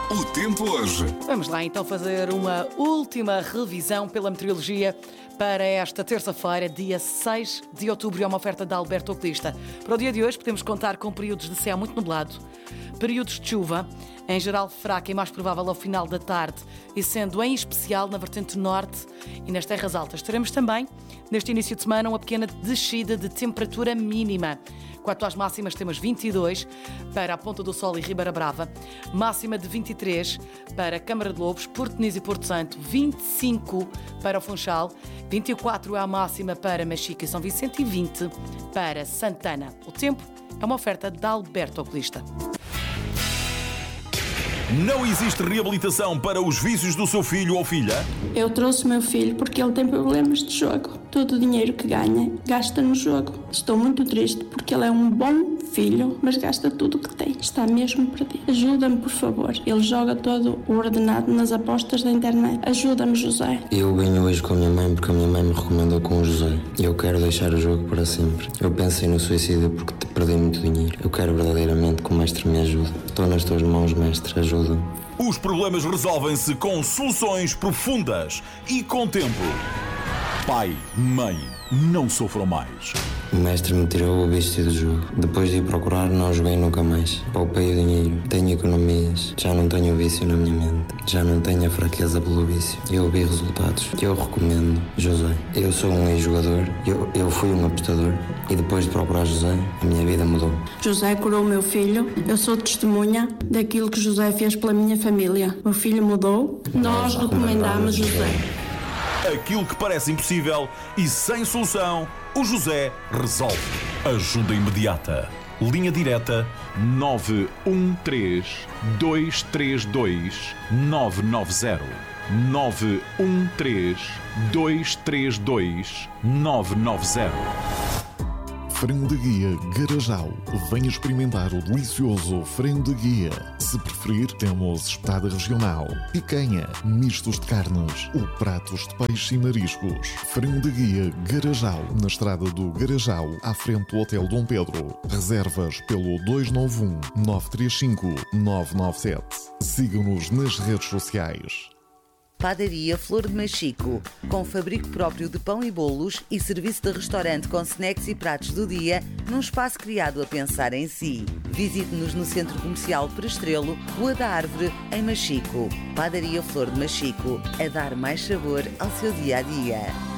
O tempo hoje. Vamos lá então fazer uma última revisão pela meteorologia para esta terça-feira, dia 6 de outubro. É uma oferta da Alberto Oculista. Para o dia de hoje podemos contar com períodos de céu muito nublado, períodos de chuva, em geral fraca e mais provável ao final da tarde, e sendo em especial na vertente norte e nas terras altas. Teremos também, neste início de semana, uma pequena descida de temperatura mínima. Quanto às máximas, temos 22 para a Ponta do Sol e Ribeira Brava, máxima de 23 para Câmara de Lobos, Porto Muniz e Porto Santo, 25 para o Funchal, 24 é a máxima para Machica e São Vicente e 20 para Santana. O tempo é uma oferta da Alberto Oculista. Não existe reabilitação para os vícios do seu filho ou filha? Eu trouxe o meu filho porque ele tem problemas de jogo. Todo o dinheiro que ganha, gasta no jogo. Estou muito triste porque ele é um bom filho, mas gasta tudo o que tem. Está mesmo perdido. Ajuda-me, por favor. Ele joga todo o ordenado nas apostas da internet. Ajuda-me, José. Eu venho hoje com a minha mãe porque a minha mãe me recomendou com o José. Eu quero deixar o jogo para sempre. Eu pensei no suicídio porque perdi muito dinheiro. Eu quero verdadeiramente que o mestre me ajude. Estou nas tuas mãos, mestre. Ajuda-me. Os problemas resolvem-se com soluções profundas e com tempo. Pai, mãe, não sofram mais. O mestre me tirou o vício do jogo. Depois de ir procurar, não joguei nunca mais. Poupei o dinheiro, tenho economias, já não tenho vício na minha mente. Já não tenho a fraqueza pelo vício. Eu vi resultados. Eu recomendo José. Eu sou um ex-jogador, eu fui um apostador. E depois de procurar José, a minha vida mudou. José curou o meu filho. Eu sou testemunha daquilo que José fez pela minha família. O filho mudou. Nós recomendamos José. Aquilo que parece impossível e sem solução, o José resolve. Ajuda imediata. Linha direta 913 232 990. 913 232 990. Frango de guia Garajal. Venha experimentar o delicioso frango de guia. Se preferir, temos espetada regional, picanha, mistos de carnes ou pratos de peixe e mariscos. Frango de guia Garajal, na estrada do Garajal, à frente do Hotel Dom Pedro. Reservas pelo 291 935 997. Siga-nos nas redes sociais. Padaria Flor de Machico, com fabrico próprio de pão e bolos e serviço de restaurante com snacks e pratos do dia, num espaço criado a pensar em si. Visite-nos no Centro Comercial Perestrelo, Rua da Árvore, em Machico. Padaria Flor de Machico, a dar mais sabor ao seu dia-a-dia.